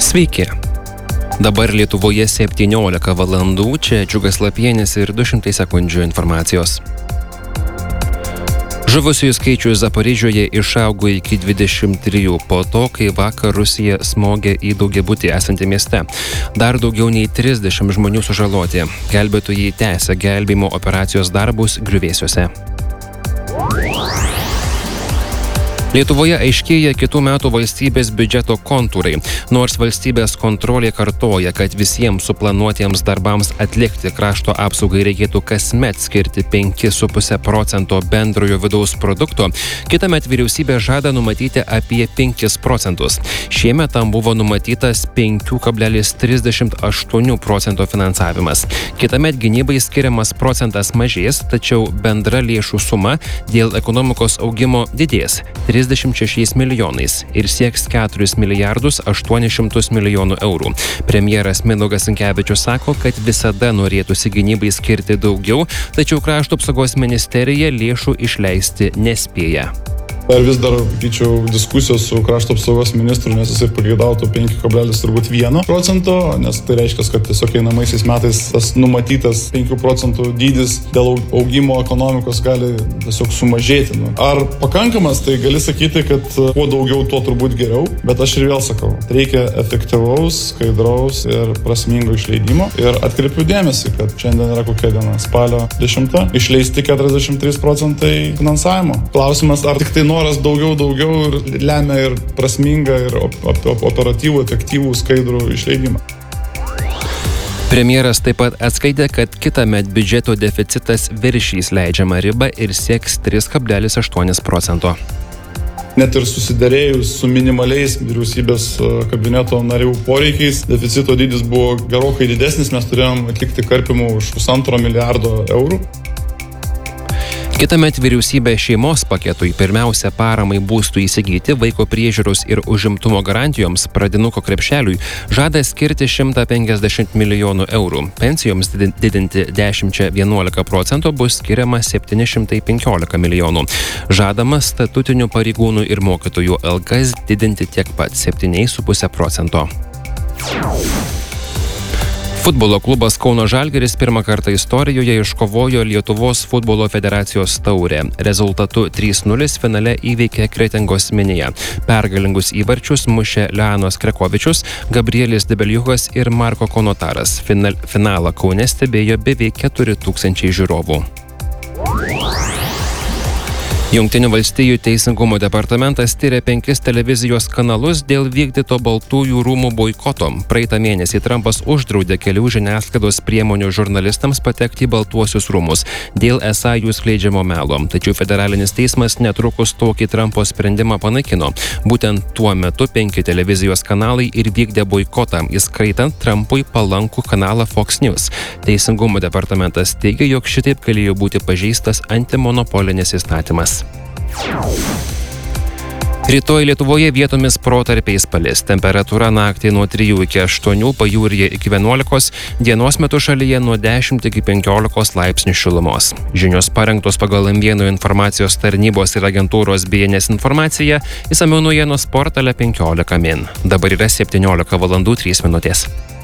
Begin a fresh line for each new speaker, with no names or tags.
Sveiki. Dabar Lietuvoje 17 valandų, čia Džiugas Lapienis ir 200 sekundžių informacijos. Žuvusiųjų skaičius Zaporižioje išaugo iki 23 po to, kai vakar Rusija smogė į daugiabutį esantį mieste. Dar daugiau nei 30 žmonių sužaloti. Gelbėtojai tęsia gelbėjimo operacijos darbus griuvėsiuose. Lietuvoje aiškėja kitų metų valstybės biudžeto kontūrai. Nors valstybės kontrolė kartoja, kad visiems suplanuotiems darbams atlikti krašto apsaugai reikėtų kasmet skirti 5,5% bendrojo vidaus produkto, kitąmet vyriausybė žada numatyti apie 5%. Šiemet tam buvo numatytas 5,38% finansavimas. Kitąmet gynybai skiriamas procentas mažės, tačiau bendra lėšų suma dėl ekonomikos augimo didės 36 milijonais ir sieks 4 milijardus 800 milijonų eurų. Premjeras Mindaugas Sinkevičius sako, kad visada norėtųsi gynybai skirti daugiau, tačiau krašto apsaugos ministerija lėšų išleisti nespėja.
Dar vis dar vyčiau diskusijos su krašto apsaugos ministru, nes jisai pageidautų 5,1%, nes tai reiškia, kad tiesiog einamaisiais metais tas numatytas 5% dydis dėl augimo ekonomikos gali tiesiog sumažėti. Ar pakankamas, tai gali sakyti, kad kuo daugiau, tuo turbūt geriau, bet aš ir vėl sakau, reikia efektyvaus, skaidraus ir prasmingo išleidimo. Ir atkreipiu dėmesį, kad šiandien yra kokia diena, spalio 10, išleisti 43% finansavimo. Klausimas, ar tik tai noras daugiau ir lemia ir prasmingą, ir operatyvų, efektyvų, skaidrų išleidimą.
Premjeras taip pat atskaitė, kad kitąmet biudžeto deficitas viršys leidžiamą ribą ir sieks 3,8%.
Net ir susiderėjus su minimaliais vyriausybės kabineto narių poreikiais, deficito dydis buvo gerokai didesnis, mes turėjom atlikti karpimų už 1,5 milijardo eurų.
Kitąmet vyriausybė šeimos paketui, pirmiausia paramai būstų įsigyti, vaiko priežiūros ir užimtumo garantijoms, pradinuko krepšeliui, žada skirti 150 milijonų eurų. Pensijoms didinti 10-11% bus skiriama 715 milijonų. Žadama statutinių pareigūnų ir mokytojų algas didinti tiek pat 7,5%. Futbolo klubas Kauno Žalgiris pirmą kartą istorijoje iškovojo Lietuvos futbolo federacijos taurę. Rezultatu 3-0 finale įveikė Kretingos Minėje. Pergalingus įvarčius mušė Leanos Krekovičius, Gabrielis Debeljukas ir Marko Konotaras. Finalą Kaune stebėjo beveik 4,000 žiūrovų. Jungtinių valstijų teisingumo departamentas tiria 5 televizijos kanalus dėl vykdyto Baltųjų rūmų boikoto. Praeitą mėnesį Trumpas uždraudė kelių žiniasklaidos priemonių žurnalistams patekti į Baltuosius rūmus dėl esą jų skleidžiamo melo. Tačiau federalinis teismas netrukus tokį Trumpo sprendimą panaikino. Būtent tuo metu 5 televizijos kanalai ir vykdė boikotą, įskaitant Trumpui palankų kanalą Fox News. Teisingumo departamentas teigia, jog šitaip galėjo būti pažeistas antimonopolinis įstatymas. Rytoj Lietuvoje vietomis protarpiais palis. Temperatūra naktį nuo 3 iki 8, pajūryje iki 11, dienos metu šalyje nuo 10 iki 15 laipsnių šilumos. Žinios parengtos pagal M1 informacijos tarnybos ir agentūros BNS informaciją, išsamiau naujienos portale 15 min. Dabar yra 17 valandų 3 minutės.